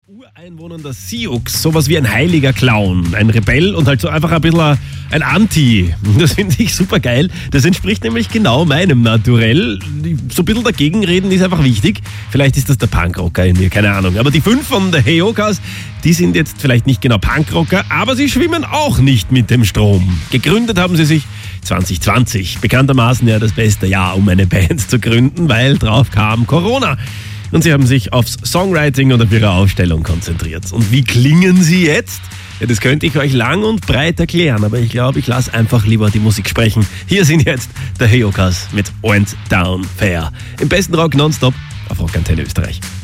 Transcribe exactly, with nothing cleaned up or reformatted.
Ureinwohner Sioux, sowas wie ein heiliger Clown, ein Rebell und halt so einfach ein bisschen ein Anti. Das finde ich super geil. Das entspricht nämlich genau meinem Naturell. So ein bisschen dagegen reden ist einfach wichtig. Vielleicht ist das der Punkrocker in mir, keine Ahnung. Aber die fünf von der Heyokas, die sind jetzt vielleicht nicht genau Punkrocker, aber sie schwimmen auch nicht mit dem Strom. Gegründet haben sie sich zwanzig zwanzig. Bekanntermaßen ja das beste Jahr, um eine Band zu gründen, weil drauf kam Corona. Und sie haben sich aufs Songwriting und auf ihre Aufstellung konzentriert. Und wie klingen sie jetzt? Ja, das könnte ich euch lang und breit erklären, aber ich glaube, ich lasse einfach lieber die Musik sprechen. Hier sind jetzt der Heyokas mit Went Down Fair. Im besten Rock nonstop auf Rockantenne Österreich.